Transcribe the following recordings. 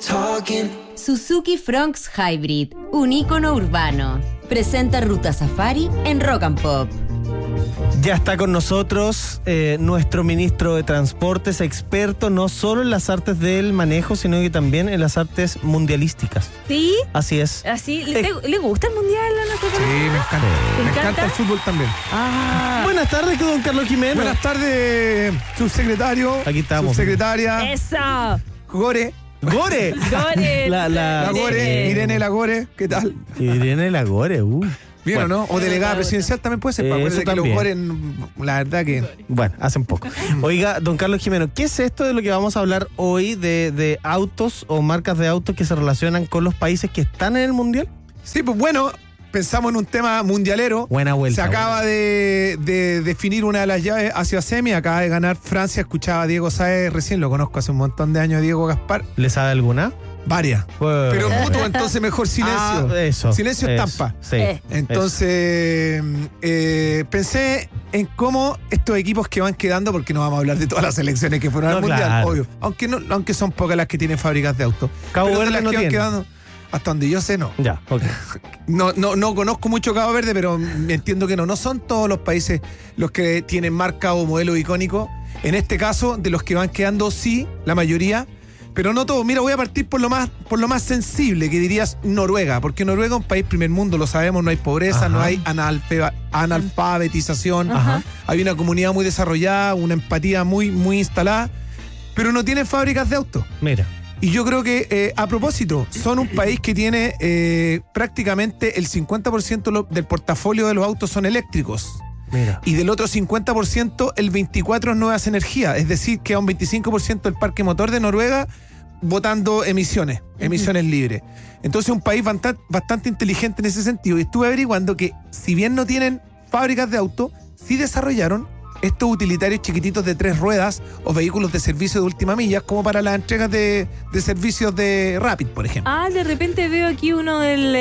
Suzuki Fronx Hybrid, un ícono urbano. Presenta Ruta Safari en Rock and Pop. Ya está con nosotros nuestro ministro de Transportes, experto no solo en las artes del manejo, sino que también en las artes mundialísticas. ¿Sí? Así es. ¿Así? ¿Le gusta el mundial a nuestro país? Sí, me encanta. Me encanta el fútbol también. Buenas tardes, don Carlos Jimeno. Buenas tardes, subsecretario. Aquí estamos. Subsecretaria. ¡Eso! ¡Gore! La Gore, Irene Lagore, ¿qué tal? Irene Lagore, Bien, bueno, ¿o no? O delegada presidencial también puede ser. Eso Que los también. Gore, la verdad que... Bueno, hacen poco. Oiga, don Carlos Jimeno, ¿qué es esto de lo que vamos a hablar hoy de autos o marcas de autos que se relacionan con los países que están en el Mundial? Sí, pues bueno, pensamos en un tema mundialero. Buena vuelta. Se acaba de definir una de las llaves hacia semi. Acaba de ganar Francia. Escuchaba a Diego Sáez recién, lo conozco hace un montón de años, Diego Gaspar. ¿Le sabe alguna? Varias. Pues... Pero mutuo, entonces mejor silencio. Eso. Silencio estampa. Sí. Entonces, pensé en cómo estos equipos que van quedando, porque no vamos a hablar de todas las selecciones que fueron al Mundial, claro. obvio. Aunque son pocas las que tienen fábricas de autos. Cabo Pero de Verde las no que van tiene. quedando, hasta donde yo sé, no. Ya, ok. No conozco mucho Cabo Verde, pero entiendo que no son todos los países los que tienen marca o modelo icónico. En este caso, de los que van quedando, sí, la mayoría. Pero no todo. Mira, voy a partir por lo más sensible, que dirías Noruega, porque Noruega es un país primer mundo, lo sabemos, no hay pobreza, Ajá. no hay analfabetización, Ajá. hay una comunidad muy desarrollada, una empatía muy, muy instalada, pero no tienen fábricas de autos. Mira. Y yo creo que, a propósito, son un país que tiene prácticamente el 50% del portafolio de los autos son eléctricos. Mira. Y del otro 50%, el 24% es nuevas energías. Es decir, que a un 25% del parque motor de Noruega botando emisiones libres. Entonces, un país bastante inteligente en ese sentido. Y estuve averiguando que, si bien no tienen fábricas de autos, sí desarrollaron estos utilitarios chiquititos de 3 ruedas o vehículos de servicio de última milla, como para las entregas de servicios de Rapid, por ejemplo. De repente veo aquí uno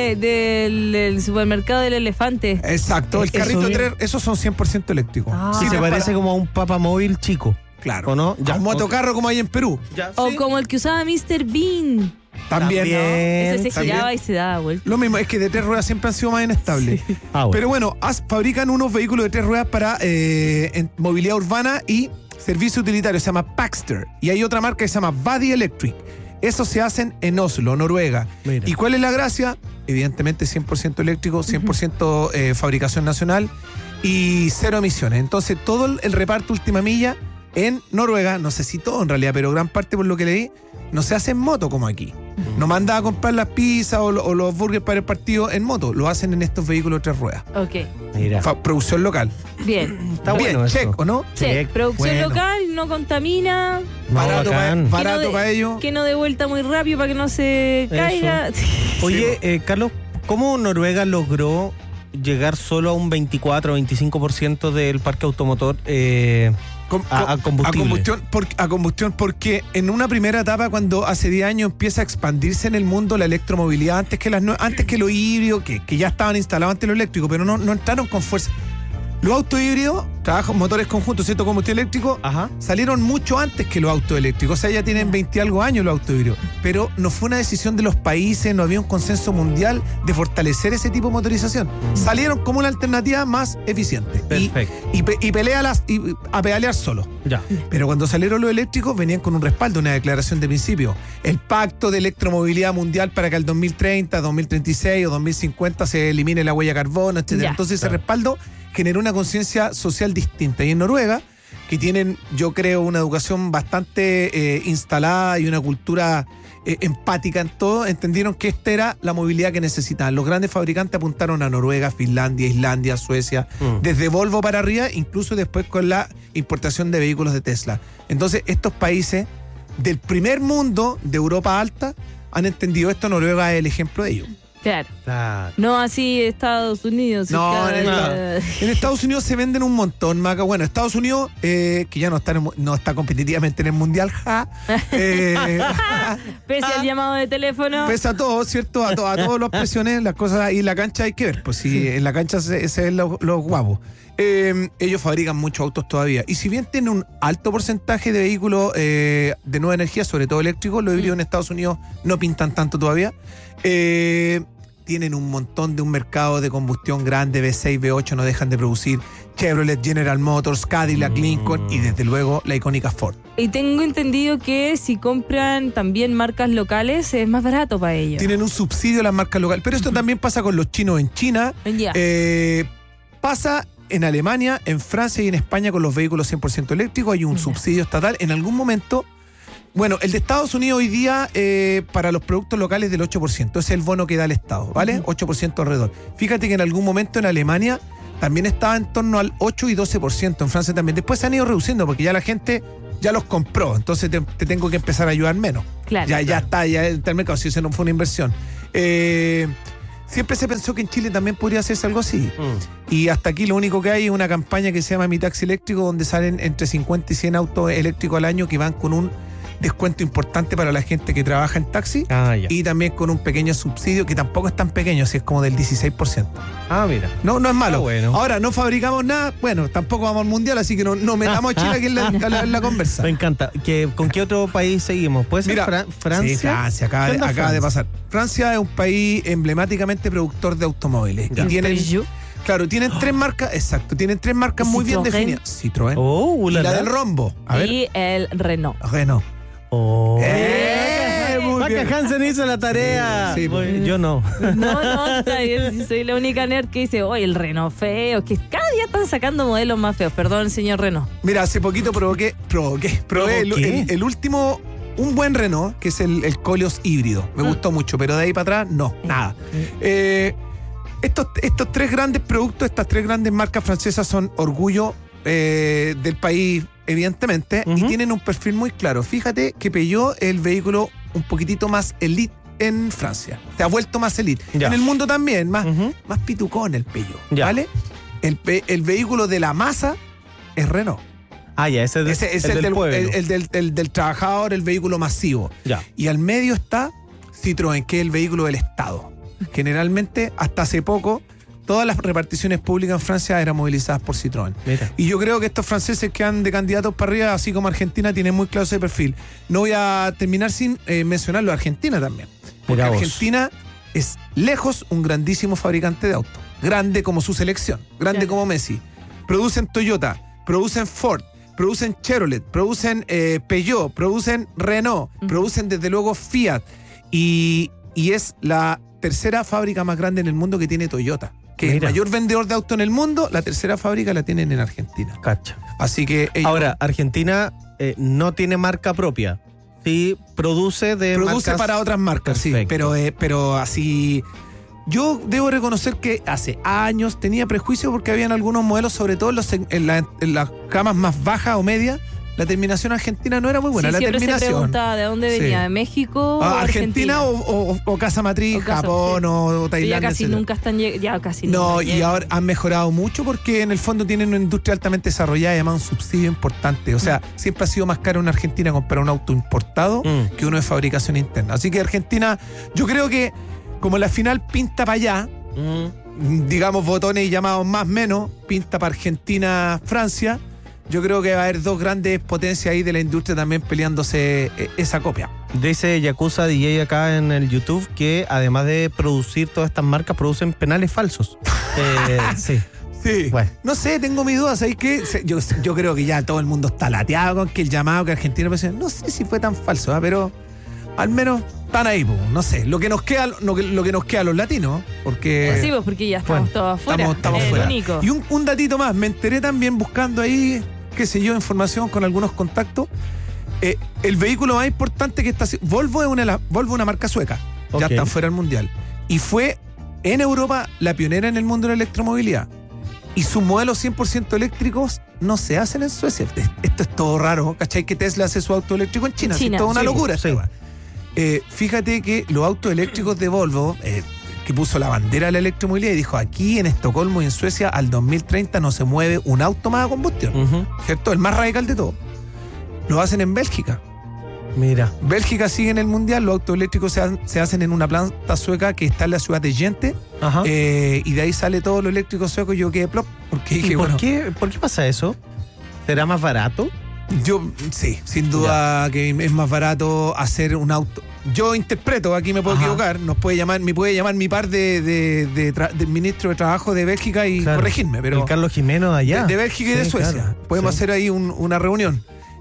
del supermercado del elefante. Exacto, el Eso carrito de bien. 3, esos son 100% eléctricos. Sí, se parece como a un papamóvil chico. Claro. ¿O no? Ya, un motocarro como hay en Perú. Ya, O sí. como el que usaba Mr. Bean. También. Ese se también. giraba y se daba vuelta. Lo mismo, es que de 3 ruedas siempre han sido más inestables. Bueno. Pero bueno, fabrican unos vehículos de 3 ruedas para en movilidad urbana y servicio utilitario. Se llama Paxter. Y hay otra marca que se llama Body Electric. Esos se hacen en Oslo, Noruega. Mira. ¿Y cuál es la gracia? Evidentemente 100% eléctrico, 100% fabricación nacional y 0 emisiones. Entonces todo el reparto última milla en Noruega, no sé si todo en realidad, pero gran parte por lo que leí, no se hace en moto como aquí. No manda a comprar las pizzas o los burgers para el partido en moto. Lo hacen en estos vehículos de 3 ruedas. Ok, Mira. Producción local. bien. Está Bien, bueno eso. check, ¿o no? Sí, Check. producción Bueno. local, no contamina, No, Barato bacán. Que no para ellos. que no dé vuelta muy rápido para que no se caiga. Oye, Carlos, ¿cómo Noruega logró llegar solo a un 24 o 25% del parque automotor a combustible? A combustión, porque en una primera etapa, cuando hace 10 años empieza a expandirse en el mundo la electromovilidad, antes que lo híbrido, que ya estaban instalados antes lo eléctrico, pero no entraron con fuerza. Los autos híbridos, trabajan motores conjuntos, ¿cierto? Combustión eléctrico, Ajá. salieron mucho antes que los autos eléctricos. O sea, ya tienen 20 y algo años los autos híbridos. Pero no fue una decisión de los países, no había un consenso mundial de fortalecer ese tipo de motorización. Salieron como una alternativa más eficiente. Perfecto. Y a pedalear solo. Ya. Pero cuando salieron los eléctricos venían con un respaldo, una declaración de principio. El pacto de electromovilidad mundial para que al 2030, 2036 o 2050 se elimine la huella de carbono, etc. Ya. Entonces ese Claro. respaldo generó una conciencia social distinta. Y en Noruega, que tienen, yo creo, una educación bastante instalada y una cultura empática en todo, entendieron que esta era la movilidad que necesitaban. Los grandes fabricantes apuntaron a Noruega, Finlandia, Islandia, Suecia, desde Volvo para arriba, incluso después con la importación de vehículos de Tesla. Entonces, estos países del primer mundo de Europa alta han entendido esto. Noruega es el ejemplo de ello. Claro. Claro. No así Estados Unidos. No, cada- en Estados Unidos se venden un montón, Maca. Bueno, Estados Unidos, que ya no está competitivamente en el Mundial, Pese al llamado de teléfono. pesa a todo, ¿cierto? A todas las presiones, las cosas, y la cancha hay que ver, pues si en la cancha se ven los guapos. Ellos fabrican muchos autos todavía. Y si bien tienen un alto porcentaje de vehículos de nueva energía, sobre todo eléctricos, los híbridos en Estados Unidos no pintan tanto todavía. Tienen un montón de un mercado de combustión grande, V6, V8 no dejan de producir. Chevrolet, General Motors, Cadillac, Lincoln y desde luego la icónica Ford. Y tengo entendido que si compran también marcas locales es más barato para ellos. Tienen un subsidio a las marcas locales. Pero esto también pasa con los chinos en China. Ya. Pasa en Alemania, en Francia y en España con los vehículos 100% eléctricos. Hay un subsidio estatal. En algún momento, bueno, el de Estados Unidos hoy día para los productos locales del 8%. Es el bono que da el Estado, ¿vale? 8% alrededor. Fíjate que en algún momento en Alemania también estaba en torno al 8 y 12%. En Francia también. Después se han ido reduciendo porque ya la gente ya los compró. Entonces te tengo que empezar a ayudar menos. Claro. Ya está, ya está el mercado. Si eso no fue una inversión. Siempre se pensó que en Chile también podría hacerse algo así. Y hasta aquí lo único que hay es una campaña que se llama Mi Taxi Eléctrico, donde salen entre 50 y 100 autos eléctricos al año que van con un descuento importante para la gente que trabaja en taxi y también con un pequeño subsidio que tampoco es tan pequeño, si es como del 16%. Mira. No es malo. Bueno. Ahora, no fabricamos nada, bueno, tampoco vamos al mundial, así que no metamos a Chile aquí en la conversa. Me encanta. ¿Con qué otro país seguimos? ¿Puede ser Mira, Francia? Sí, Francia, acaba de pasar. Francia es un país emblemáticamente productor de automóviles. Ya. Y tienen, Peugeot. claro, tienen tres marcas, exacto, tienen tres marcas muy bien Citroën. definidas. Citroën. Oh, Y la del rombo. A ver. Y el Renault. Renault. Oh. Muy Maca bien. Hansen hizo la tarea. Sí, sí. Yo no. No, está bien. Soy la única nerd que dice, oye, el Renault feo. Que cada día están sacando modelos más feos. Perdón, señor Renault. Mira, hace poquito probé el último, un buen Renault, que es el Koleos híbrido. Me gustó mucho, pero de ahí para atrás, no, nada. Estos tres grandes productos, estas tres grandes marcas francesas son orgullo del país, evidentemente, y tienen un perfil muy claro. Fíjate que Peugeot es el vehículo un poquitito más elite en Francia. Se ha vuelto más elite. Ya. En el mundo también, más pitucón el Peugeot, Ya. ¿vale? El vehículo de la masa es Renault. Ese es el del pueblo. el del trabajador, el vehículo masivo. Ya. Y al medio está Citroën, que es el vehículo del Estado. Generalmente, hasta hace poco, todas las reparticiones públicas en Francia eran movilizadas por Citroën. Mira. Y yo creo que estos franceses que han de candidatos para arriba, así como Argentina, tienen muy claro ese perfil. No voy a terminar sin mencionarlo a Argentina también. Porque Mira vos. Argentina es lejos un grandísimo fabricante de autos. Grande como su selección, grande Claro. como Messi. Producen Toyota, producen Ford, producen Chevrolet, producen Peugeot, producen Renault, producen desde luego Fiat. Y es la tercera fábrica más grande en el mundo que tiene Toyota. Que es el Mira. mayor vendedor de autos en el mundo, la tercera fábrica la tienen en Argentina. Cacha. Así que ellos Ahora, Argentina no tiene marca propia. Sí, produce produce para otras marcas, Perfecto. sí. Pero así. Yo debo reconocer que hace años tenía prejuicio porque habían algunos modelos, sobre todo en las gamas más bajas o medias, la terminación argentina no era muy buena. Sí, la siempre se terminación. preguntaba de dónde Sí. venía, ¿de México o Argentina o casa matriz, O casa, Japón sí. o Pero Tailandia. ya casi etcétera. nunca están ya casi No, nunca y llegan. ahora han mejorado mucho porque en el fondo tienen una industria altamente desarrollada y además un subsidio importante. O sea, siempre ha sido más caro en Argentina comprar un auto importado que uno de fabricación interna. Así que Argentina, yo creo que como la final pinta para allá, digamos botones y llamados más menos, pinta para Argentina, Francia, yo creo que va a haber dos grandes potencias ahí de la industria también peleándose esa copia. Dice Yakuza DJ acá en el YouTube que además de producir todas estas marcas, producen penales falsos. Sí. Sí. Bueno. No sé, tengo mis dudas. ¿Sabes qué? Yo creo que ya todo el mundo está lateado con que el llamado que Argentina no sé si fue tan falso, pero al menos están ahí, no sé. Lo que nos queda, lo que nos queda a los latinos, porque Sí, pues porque ya estamos todos afuera. estamos es fuera. el único. Y un datito más, me enteré también buscando ahí, qué sé yo, información con algunos contactos. El vehículo más importante que está Volvo es una marca sueca. Ok. Ya están fuera del mundial. Y fue en Europa la pionera en el mundo de la electromovilidad. Y sus modelos 100% eléctricos no se hacen en Suecia. Esto es todo raro, ¿cachai? Que Tesla hace su auto eléctrico en China. China, Es toda una sí, locura. sí. Fíjate que los autos eléctricos de Volvo, que puso la bandera de la electromovilidad y dijo, aquí en Estocolmo y en Suecia al 2030 no se mueve un auto más a combustión. Ujú. ¿Cierto? El más radical de todo. Lo hacen en Bélgica. Mira. Bélgica sigue en el mundial, los autos eléctricos se hacen en una planta sueca que está en la ciudad de Gente, Ajá. y de ahí sale todo lo eléctrico sueco y yo quedé plop, porque ¿Y dije, por bueno, qué pasa eso? ¿Será más barato? sí, sin duda que es más barato hacer un auto. Yo interpreto, aquí me puedo Ajá. equivocar, me puede llamar mi par de ministro de Trabajo de Bélgica y Claro. corregirme, pero El Carlos Jimeno de allá. de Bélgica y de Sí, Suecia. claro. Podemos Sí. hacer ahí una reunión.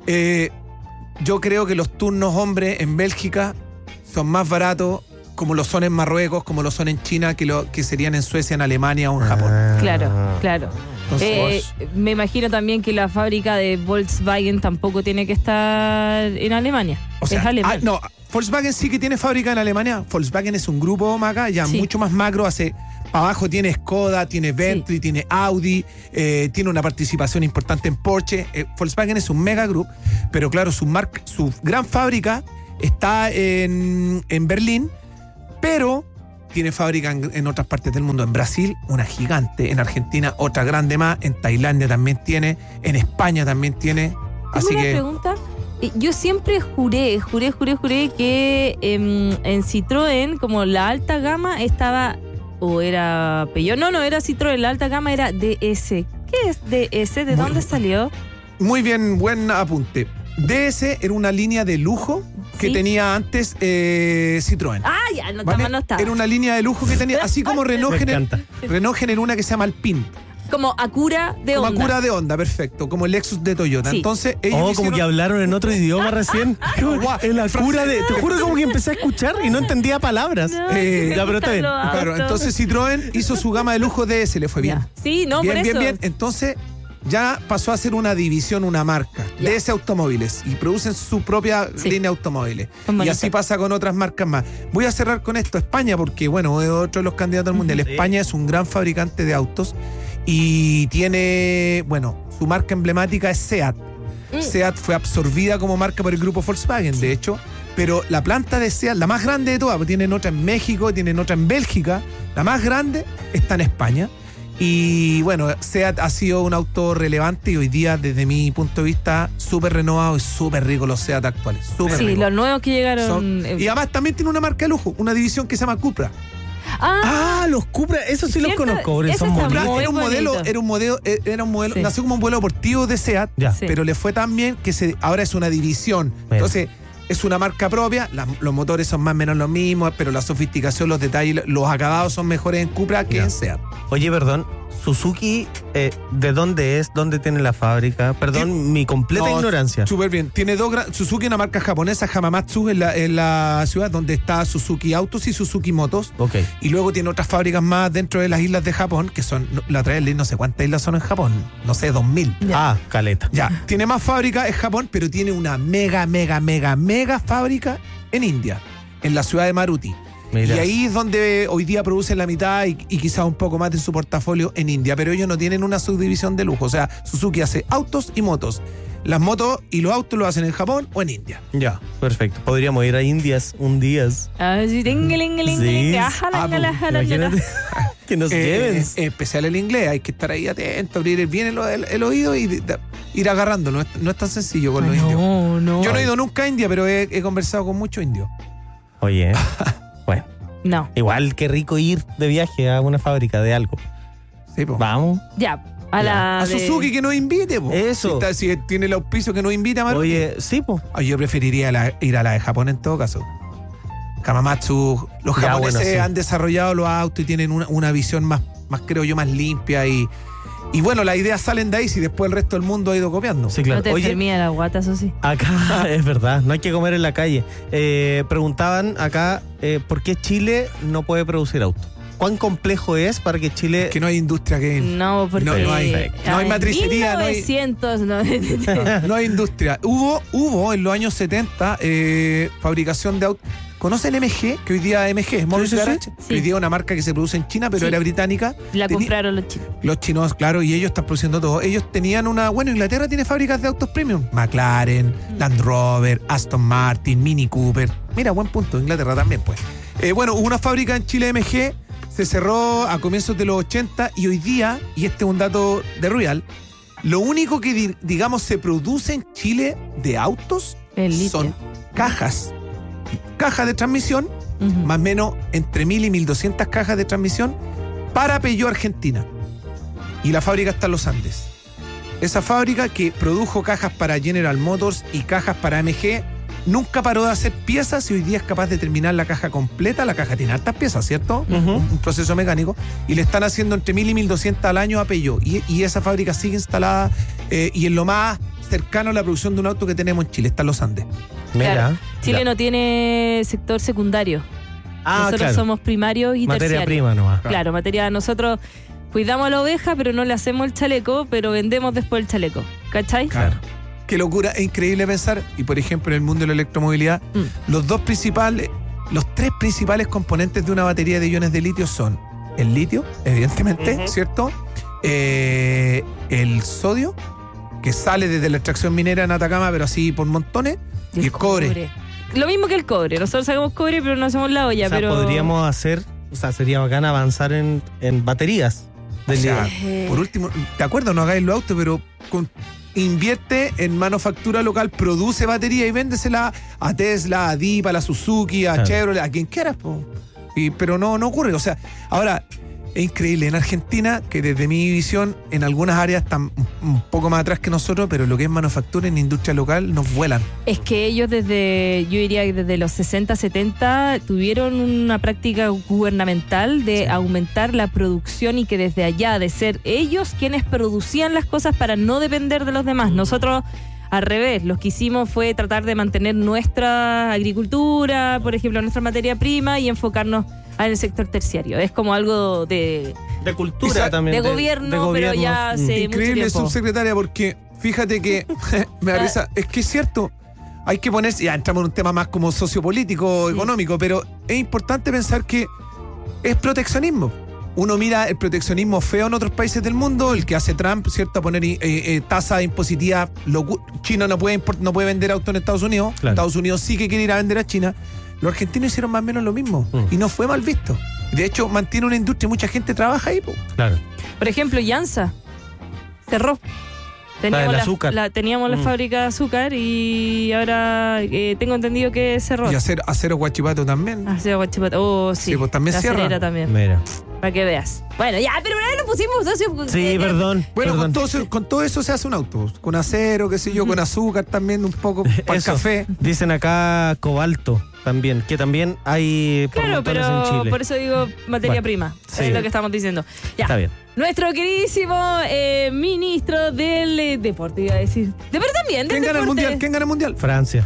Yo creo que los turnos hombres en Bélgica son más baratos, como lo son en Marruecos, como lo son en China, que serían en Suecia, en Alemania o en Japón. Ah. Claro, claro. Entonces, Me imagino también que la fábrica de Volkswagen tampoco tiene que estar en Alemania. O sea, es alemán. no, Volkswagen sí que tiene fábrica en Alemania. Volkswagen es un grupo, Maca, ya Sí. mucho más macro. Para abajo tiene Skoda, tiene Bentley, tiene Audi, tiene una participación importante en Porsche. Volkswagen es un mega group, pero claro, su gran fábrica está en Berlín, pero tiene fábrica en otras partes del mundo. En Brasil, una gigante. En Argentina, otra grande más. En Tailandia también tiene. En España también tiene. Así Tengo una que... pregunta. Yo siempre juré que en Citroën, como la alta gama estaba, o era Peugeot, no era Citroën, la alta gama era DS. ¿Qué es DS? ¿De dónde salió? Muy bien, buen apunte. DS era una línea de lujo que Sí. tenía antes Citroën. Ah, ya, no, ¿vale? no está. Era una línea de lujo que tenía, así como Renault, Me encanta. Renault generó una que se llama Alpine. Como Acura de Como Honda. Acura de Honda, perfecto. Como el Lexus de Toyota. Sí. Entonces, ellos Oh, como hicieron- que hablaron en otro idioma recién. Guau, En la cura de. Te juro como que empecé a escuchar y no entendía palabras. No, Ya, pero está bien. los Claro, autos. entonces Citroën hizo su gama de lujo DS, le fue bien. Ya. Sí, no, bien, por bien, eso. bien. Entonces ya pasó a ser una división, una marca, Ya. DS Automóviles, y producen su propia Sí. línea de automóviles. Son Y bonitas. así pasa con otras marcas más. Voy a cerrar con esto, España, porque bueno, es otro de los candidatos al mundial. Sí. España es un gran fabricante de autos y tiene, bueno, su marca emblemática es SEAT. SEAT fue absorbida como marca por el grupo Volkswagen, de hecho, pero la planta de SEAT, la más grande de todas, tienen otra en México, tienen otra en Bélgica, la más grande está en España. Y bueno, SEAT ha sido un auto relevante y hoy día, desde mi punto de vista, súper renovado y súper rico los SEAT actuales. Súper Sí, rico. los nuevos que llegaron. Son- y además también tiene una marca de lujo, una división que se llama Cupra. Ah, los Cupra, esos sí los Cierto, conozco, porque ese son está bonitos. muy Era un modelo, bonito. era un modelo, Sí. nació como un modelo deportivo de SEAT, Ya. Sí. pero le fue tan bien que ahora es una división. Bueno. Entonces, es una marca propia, los motores son más o menos los mismos, pero la sofisticación, los detalles, los acabados son mejores en Cupra que Ya. en SEAT. Oye, perdón, Suzuki, ¿de dónde es? ¿Dónde tiene la fábrica? Perdón, mi completa No, ignorancia. Súper bien. Tiene Suzuki, una marca japonesa, Hamamatsu, en la ciudad donde está Suzuki Autos y Suzuki Motos. Ok. Y luego tiene otras fábricas más dentro de las islas de Japón, que son, la otra vez leí no sé cuántas islas son en Japón, no sé, 2000. Ya. Ah, caleta. Ya, tiene más fábricas en Japón, pero tiene una mega fábrica en India, en la ciudad de Maruti. Mira. Y ahí es donde hoy día producen la mitad y quizás un poco más de su portafolio en India, pero ellos no tienen una subdivisión de lujo. O sea, Suzuki hace autos y motos. Las motos y los autos lo hacen en Japón o en India. Ya, perfecto. Podríamos ir a Indias un día. Ah, sí, Sí. Imagínate que nos lleven. Es especial el inglés, hay que estar ahí atento, abrir bien el oído y ir agarrando. No es tan sencillo con los indios. No. Yo no he ido nunca a India, pero he conversado con muchos indios. Oye, bueno, No. igual qué rico ir de viaje a una fábrica de algo. Sí, po. Vamos. Ya. A la. A de- Suzuki que nos invite, po. Eso. Si tiene el auspicio que nos invite a Maruti. Oye, sí, pues. Ay, yo preferiría ir a la de Japón en todo caso. Hamamatsu, los Ya, japoneses bueno, sí. han desarrollado los autos y tienen una visión más, creo yo, más limpia y bueno, las ideas salen de ahí si después el resto del mundo ha ido copiando. Sí, claro. No te Oye, termina la guata, eso sí. acá es verdad, no hay que comer en la calle. Preguntaban acá por qué Chile no puede producir autos. ¿Cuán complejo es para que Chile... Que no hay industria que... No, porque. No hay matricería, no hay- 1900, No hay industria. Hubo en los años 70 fabricación de autos. ¿Conoce el MG? Que hoy día MG es Morris sí, sí. Garage. Sí. Que hoy día es una marca que se produce en China, pero Sí. era británica. La Teni- compraron los chinos. Los chinos, claro, y ellos están produciendo todo. Ellos tenían bueno, Inglaterra tiene fábricas de autos premium. McLaren, Land Rover, Aston Martin, Mini Cooper. Mira, buen punto. Inglaterra también, pues. Bueno, hubo una fábrica en Chile MG se cerró a comienzos de los 80 y hoy día, y este es un dato de Royal, lo único que, digamos, se produce en Chile de autos El litio. son cajas de transmisión, Ujú. más o menos entre 1.000 y 1.200 cajas de transmisión para Peugeot Argentina. Y la fábrica está en los Andes. Esa fábrica que produjo cajas para General Motors y cajas para AMG nunca paró de hacer piezas y hoy día es capaz de terminar la caja completa. La caja tiene hartas piezas, ¿cierto? Un proceso mecánico. Y le están haciendo entre 1.000 y 1.200 al año a Peugeot. Y esa fábrica sigue instalada y en lo más cercano a la producción de un auto que tenemos en Chile. Está en los Andes. Mira. Claro. Chile Ya. no tiene sector secundario. Nosotros claro. somos primarios y Materia terciarios. prima nomás. Claro, nosotros cuidamos a la oveja, pero no le hacemos el chaleco, pero vendemos después el chaleco. ¿Cachai? Claro. Qué locura, es increíble pensar. Y por ejemplo, en el mundo de la electromovilidad, los tres principales componentes de una batería de iones de litio son el litio, evidentemente, ¿cierto? El sodio, que sale desde la extracción minera en Atacama, pero así por montones, y el cobre. Lo mismo que el cobre. Nosotros sacamos cobre, pero no hacemos la olla. O sea, pero podríamos hacer, o sea, sería bacán avanzar en baterías. O sea, litio. por último, ¿te acuerdas? No hagáis los autos, pero invierte en manufactura local, produce batería y véndesela a Tesla, a DIP, a la Suzuki, a Claro. Chevrolet, a quien quieras. Pero no ocurre. O sea, ahora, es increíble. En Argentina, que desde mi visión, en algunas áreas están un poco más atrás que nosotros, pero lo que es manufactura en industria local nos vuelan. Es que ellos yo diría que desde los 60, 70 tuvieron una práctica gubernamental de aumentar la producción y que desde allá, de ser ellos quienes producían las cosas para no depender de los demás. Nosotros, al revés, lo que hicimos fue tratar de mantener nuestra agricultura, por ejemplo, nuestra materia prima y enfocarnos en el sector terciario. Es como algo de cultura también. de gobierno, pero ya hace Increíble, mucho tiempo. subsecretaria, porque fíjate que me da risa. Es que es cierto, hay que ponerse, ya entramos en un tema más como sociopolítico, económico, pero es importante pensar que es proteccionismo. Uno mira el proteccionismo feo en otros países del mundo, el que hace Trump, ¿cierto? A poner tasas impositivas. China no puede vender autos en Estados Unidos. Claro. Estados Unidos sí que quiere ir a vender a China. Los argentinos hicieron más o menos lo mismo y no fue mal visto. De hecho, mantiene una industria y mucha gente trabaja ahí. Claro. Por ejemplo, Llanza cerró. Teníamos del azúcar. Teníamos la fábrica de azúcar y ahora tengo entendido que cerró. Y acero Huachipato también. Acero Guachipato. Oh, sí. Sí, pues también la cierra. Acelera también. Mira. Para que veas. Bueno, ya, pero ahora lo pusimos socio. Sí, perdón. Bueno, perdón. con todo eso se hace un auto. Con acero, qué sé yo, con azúcar también, un poco para el Eso. café. Dicen acá cobalto también, que también hay por Claro, montones en pero Chile. por eso digo materia Bueno, prima. sí. Es lo que estamos diciendo. Ya. Está bien. Nuestro queridísimo ministro del deporte, iba a decir. Pero también del ¿Quién gana el deporte. mundial? ¿Quién gana el mundial? Francia.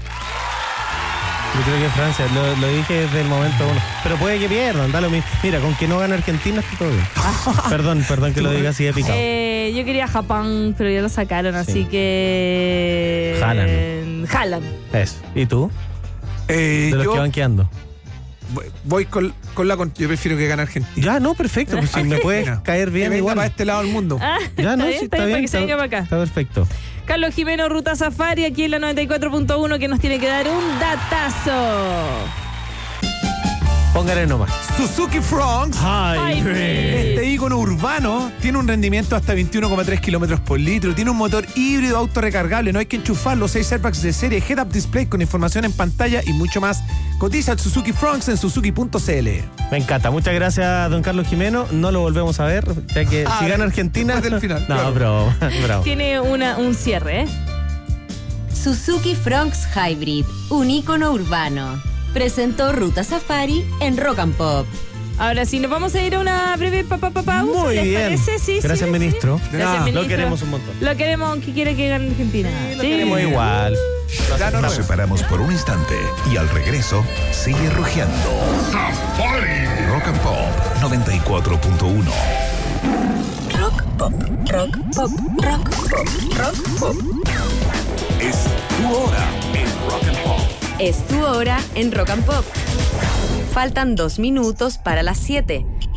Yo creo que Francia, lo dije desde el momento uno. Pero puede que pierdan, da lo mismo. Mira, con que no gane Argentina está todo bien. perdón que lo diga así de picado. Yo quería Japón, pero ya lo sacaron, así que. Haaland. Eso. ¿Y tú? De los que van quedando. Voy con yo prefiero que gane Argentina. Ya, no, perfecto. Pues si me puedes Argentina. caer bien Que venga igual. para este lado del mundo. Ya, no, sí, está bien, para que se venga para acá. Está perfecto. Carlos Jimeno, Ruta Safari, aquí en la 94.1, que nos tiene que dar un datazo. Póngale nomás. Suzuki Fronx. Hybrid. Este ícono urbano tiene un rendimiento hasta 21,3 kilómetros por litro. Tiene un motor híbrido autorrecargable. No hay que enchufarlo. 6 airbags de serie, head-up display con información en pantalla y mucho más. Cotiza el Suzuki Fronx en suzuki.cl. Me encanta. Muchas gracias, don Carlos Jimeno. No lo volvemos a ver, ya que si gana Argentina. después del final, No, claro. bravo. Tiene un cierre, ¿eh? Suzuki Fronx Hybrid, un ícono urbano. Presentó Ruta Safari en Rock and Pop. Ahora sí, nos vamos a ir a una breve pausa. Muy ¿les bien. parece? Sí, Gracias, sí, ministro. sí. De Gracias, nada. ministro. Lo queremos un montón. Lo queremos, aunque quiera que gane Argentina. Lo queremos igual. Ya no Nos separamos por un instante y al regreso sigue rugiendo. Rock and Pop 94.1. Rock Pop, Rock Pop, Rock Pop, Rock Pop. Es tu hora en Rock and Pop. Es tu hora en Rock and Pop. Faltan 2 minutos para las 7.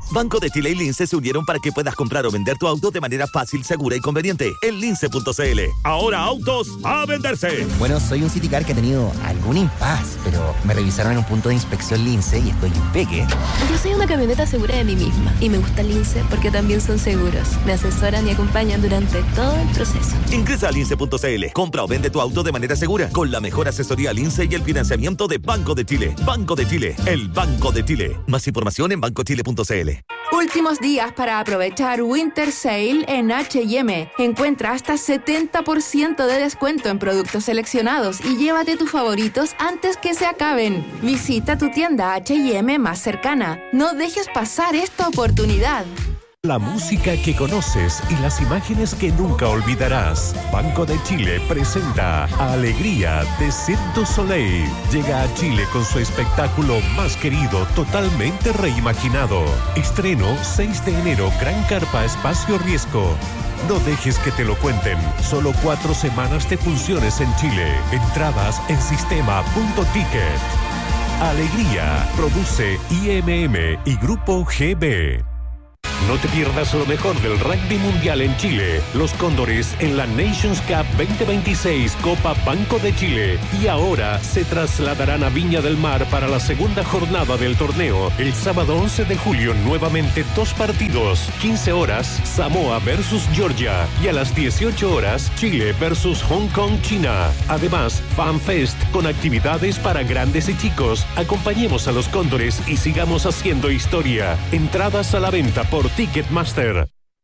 Banco de Chile y Lince se unieron para que puedas comprar o vender tu auto de manera fácil, segura y conveniente. En lince.cl. Ahora autos a venderse. Bueno, soy un Citicar que ha tenido algún impas, pero me revisaron en un punto de inspección Lince y estoy impeque. Yo soy una camioneta segura de mí misma y me gusta Lince porque también son seguros. Me asesoran y acompañan durante todo el proceso. Ingresa a lince.cl. Compra o vende tu auto de manera segura con la mejor asesoría Lince y el financiamiento de Banco de Chile. Banco de Chile, el Banco de Chile. Más información en bancochile.cl. Últimos días para aprovechar Winter Sale en H&M. Encuentra hasta 70% de descuento en productos seleccionados y llévate tus favoritos antes que se acaben. Visita tu tienda H&M más cercana. No dejes pasar esta oportunidad. La música que conoces y las imágenes que nunca olvidarás. Banco de Chile presenta Alegría de Cirque du Soleil. Llega a Chile con su espectáculo más querido, totalmente reimaginado. Estreno 6 de enero, Gran Carpa Espacio Riesgo. No dejes que te lo cuenten. Solo 4 semanas de funciones en Chile. Entradas en sistema.ticket. Alegría. Produce IMM y Grupo GB. No te pierdas lo mejor del rugby mundial en Chile. Los Cóndores en la Nations Cup 2026 Copa Banco de Chile. Y ahora se trasladarán a Viña del Mar para la segunda jornada del torneo. El sábado 11 de julio nuevamente 2 partidos. 15 horas Samoa versus Georgia. Y a las 18 horas Chile versus Hong Kong, China. Además, FanFest con actividades para grandes y chicos. Acompañemos a los Cóndores y sigamos haciendo historia. Entradas a la venta por Ticketmaster.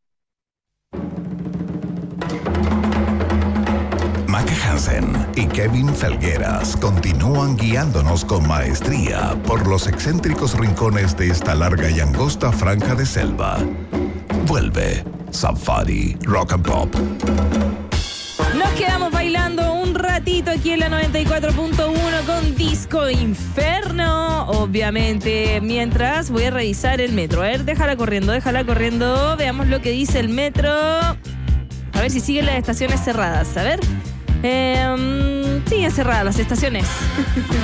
Maca Hansen y Kevin Felgueras continúan guiándonos con maestría por los excéntricos rincones de esta larga y angosta franja de selva. Vuelve Safari Rock and Pop. Nos quedamos bailando un ratito aquí en la 94.1 con Disco Inferno, obviamente, mientras voy a revisar el metro. A ver, déjala corriendo, veamos lo que dice el metro. A ver si siguen las estaciones cerradas, a ver. Siguen cerradas las estaciones.